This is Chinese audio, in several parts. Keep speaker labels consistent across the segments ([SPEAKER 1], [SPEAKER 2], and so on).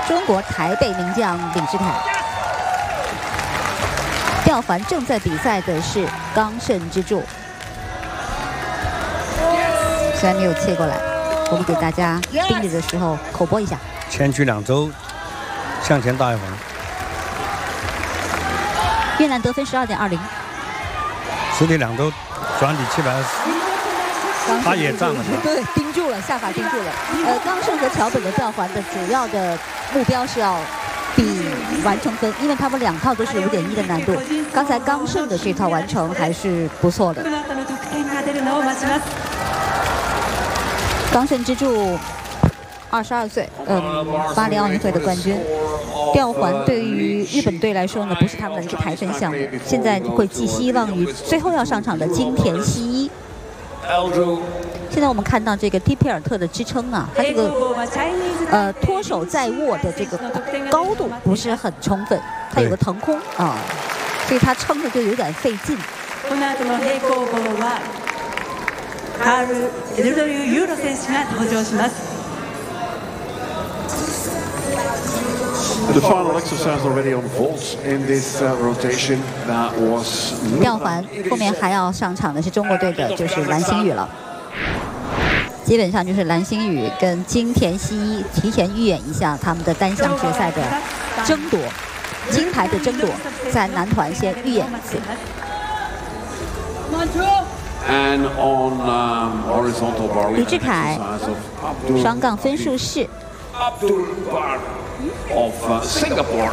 [SPEAKER 1] 中国台北名将李智凯。吊环正在比赛的是刚胜之助，虽然没有切过来，我们给大家盯着的时候口播一下。
[SPEAKER 2] 前举2周，向前大一环。
[SPEAKER 1] 越南得分12.20，
[SPEAKER 2] 实体2周，转体720。他也站了，
[SPEAKER 1] 对，盯住了，下法盯住了。刚胜和桥本的吊环的主要的目标是要比完成分，因为他们2套都是5.1的难度。刚才刚胜的这套完成还是不错的。刚胜之助，22岁，巴黎奥运会的冠军。吊环对于日本队来说呢，不是他们的一个抬升项目，现在会寄希望于最后要上场的金田希一。现在我们看到这个蒂佩尔特的支撑啊，它这个脱手在握的这个高度不是很充分，它有个腾空啊，所以它撑的就有点费劲。
[SPEAKER 3] The final exercise already unfolds in this rotation. That was
[SPEAKER 1] 吊环后面还要上场的是中国队的，就是蓝星宇了。基本上就是蓝星宇跟金田希一提前预演一下他们的单项决赛的争夺，金牌的争夺，在男团先预演一次。
[SPEAKER 3] And on horizontal bar,
[SPEAKER 1] 李智凯双杠分数是
[SPEAKER 3] Abdul Bar of Singapore.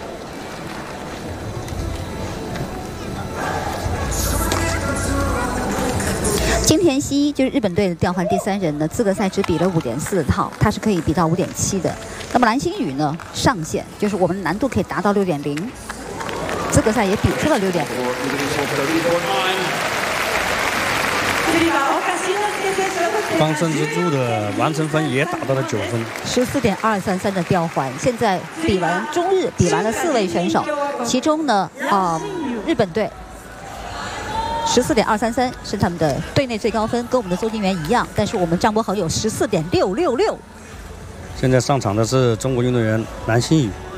[SPEAKER 1] 金田希一就是日本队的吊环第3人呢，资格赛只比了5.4套，他是可以比到5.7的。那么蓝星宇呢，上限就是我们难度可以达到6.0，资格赛也比出了6.0。
[SPEAKER 2] 刚胜之助的完成分也达到了9分
[SPEAKER 1] ，14.233的吊环。现在比完中日比完了4位选手，其中呢，日本队14.233是他们的队内最高分，跟我们的邹金元一样，但是我们张博恒有14.666。
[SPEAKER 2] 现在上场的是中国运动员蓝星宇。